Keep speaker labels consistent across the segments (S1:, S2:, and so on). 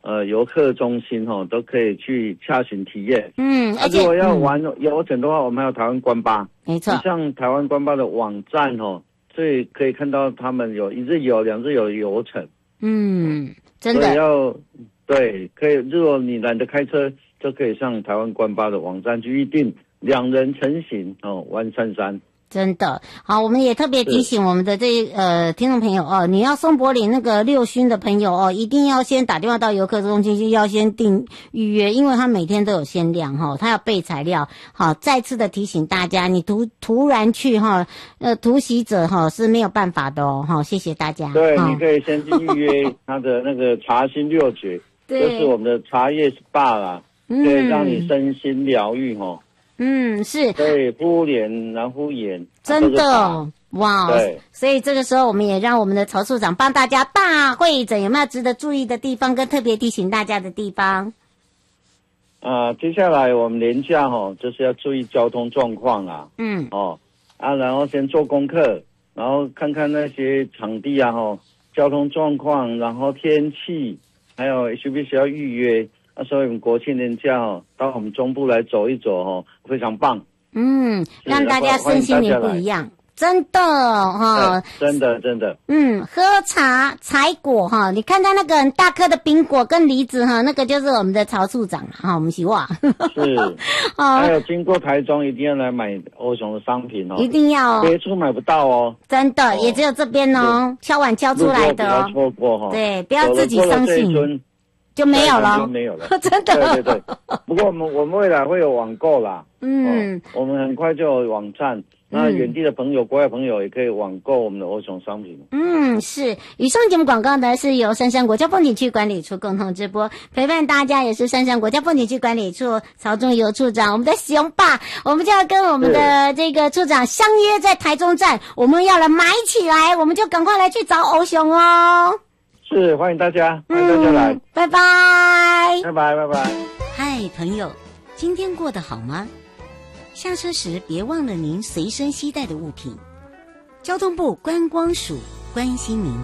S1: 游客中心都可以去洽询体验。
S2: 而且
S1: 如果要玩游程的话，我们还有台湾观巴，
S2: 没错。
S1: 像台湾观巴的网站所以可以看到他们有1日游、2日游的游程。
S2: 真的。
S1: 对，可以。如果你懒得开车，就可以上台湾观巴的网站去预定2人成行玩3山。
S2: 真的好，我们也特别提醒我们的听众朋友你要松柏岭那个6勋的朋友一定要先打电话到游客中心，要先预约，因为他每天都有限量他要备材料。好，再次的提醒大家，你突然去突袭者是没有办法的谢谢大家。
S1: 对，你可以先去预约他的那个茶心6绝，就是我们的茶叶 SPA 啦，可以让你身心疗愈
S2: 是，
S1: 对，敷脸然后敷眼，
S2: 真的哇！
S1: 对，
S2: 所以这个时候我们也让我们的曹处长帮大家大会诊，有没有值得注意的地方跟特别提醒大家的地方？
S1: 接下来我们连假就是要注意交通状况啦。然后先做功课，然后看看那些场地交通状况，然后天气，还有需不需要预约。所以我们国庆连假到我们中部来走一走非常棒。
S2: 让大家身心灵不一样，真的
S1: 真的。
S2: 喝茶采果你看到那个很大颗的苹果跟梨子那个就是我们的曹处长我们希望
S1: 是还有经过台中一定要来买欧熊的商品
S2: 一定要
S1: 别处买不到
S2: 真的也只有这边敲碗敲出来的
S1: 不要错过
S2: 对，不要自己相信就没有了，
S1: 没有了，
S2: 真的。
S1: 对。不过我们未来会有网购啦，我们很快就有网站，那远地的朋友、国外朋友也可以网购我们的欧熊商品。
S2: 是。以上节目广告呢是由杉山国家风景区管理处共同直播，陪伴大家也是杉山国家风景区管理处曹仲游处长，我们的熊爸，我们就要跟我们的这个处长相约在台中站，我们要来买起来，我们就赶快来去找欧熊
S1: 是，欢迎大家来，
S2: 拜拜，
S1: 拜拜。
S2: 嗨，朋友，今天过得好吗？下车时别忘了您随身携带的物品。交通部观光署关心您。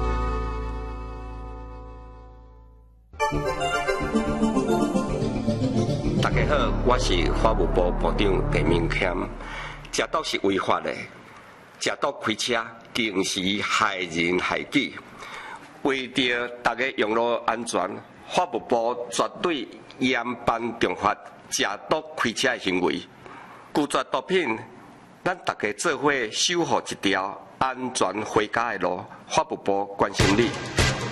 S3: 大家好，我是法务部部长陈明谦。食毒是违法的，食毒开车更是害人害己。为着大家用路安全，法务部绝对严办重罚食毒开车的行为。拒绝毒品，咱大家做伙守护一条安全回家的路。法务部关心你。